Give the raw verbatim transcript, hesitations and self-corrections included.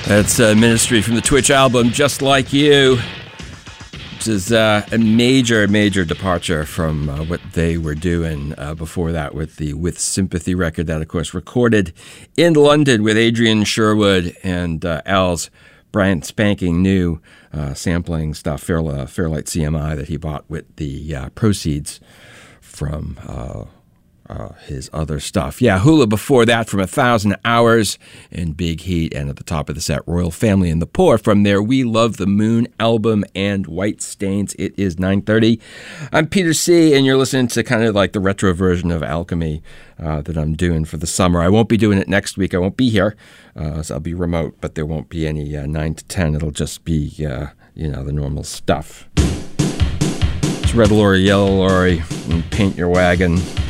That's uh, Ministry from the Twitch album, Just Like You, which is uh, a major, major departure from uh, what they were doing uh, before that with the With Sympathy record that, of course, recorded in London with Adrian Sherwood and uh, Al's brand spanking new uh, sampling stuff, Fairlight, Fairlight C M I, that he bought with the uh, proceeds from uh, uh, his other stuff. Yeah, Hula before that from A Thousand Hours and Big Heat. And at the top of the set, Royal Family and the Poor from their We Love the Moon album and White Stains. It is nine thirty. I'm Peter C., and you're listening to kind of like the retro version of Alchemy uh, that I'm doing for the summer. I won't be doing it next week. I won't be here, uh, so I'll be remote, but there won't be any uh, nine to ten. It'll just be, uh, you know, the normal stuff. It's Red Lorry, Yellow Lorry, and Paint Your Wagon.